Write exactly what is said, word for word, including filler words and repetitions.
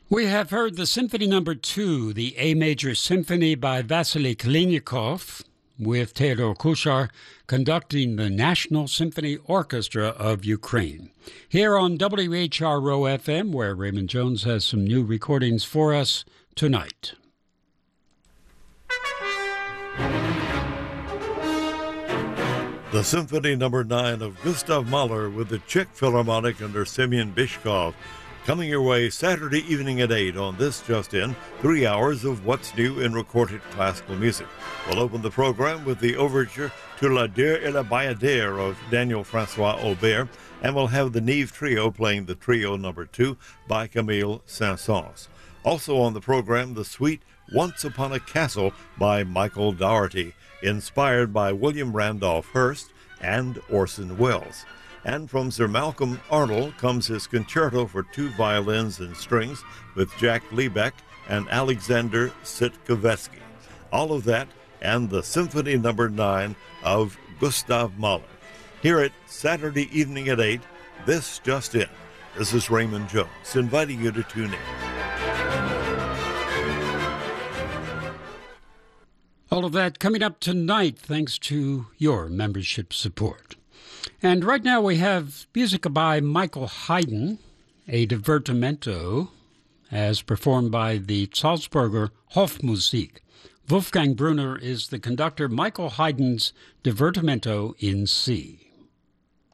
We have heard the Symphony Number Two, the A Major Symphony by Vasily Kalinikov, with Theodore Kuchar conducting the National Symphony Orchestra of Ukraine. Here on W H R O F M, where Raymond Jones has some new recordings for us tonight. The Symphony Number Nine of Gustav Mahler with the Czech Philharmonic under Semyon Bychkov, coming your way Saturday evening at eight on this Just In, three hours of what's new in recorded classical music. We'll open the program with the overture to La Deux et la Bayadère of Daniel Francois Aubert, and we'll have the Neve Trio playing the Trio Number Two by Camille Saint-Saëns. Also on the program, the suite Once Upon a Castle by Michael Dougherty, inspired by William Randolph Hearst and Orson Welles. And from Sir Malcolm Arnold comes his concerto for two violins and strings with Jack Liebeck and Alexander Sitkovetsky. All of that and the Symphony Number Nine of Gustav Mahler. Hear it Saturday evening at eight, this Just In. This is Raymond Jones inviting you to tune in. All of that coming up tonight thanks to your membership support. And right now we have music by Michael Haydn, a divertimento, as performed by the Salzburger Hofmusik. Wolfgang Brunner is the conductor. Michael Haydn's Divertimento in C.